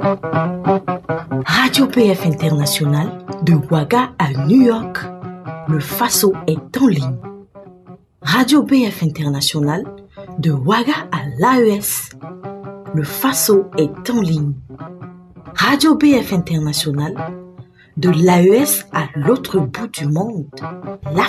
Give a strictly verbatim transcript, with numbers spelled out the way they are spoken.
Radio P F International, de Ouaga à New York, le Faso est en ligne. Radio P F International, de Ouaga à l'A E S, le Faso est en ligne. Radio P F International, de l'A E S à l'autre bout du monde, l'Afrique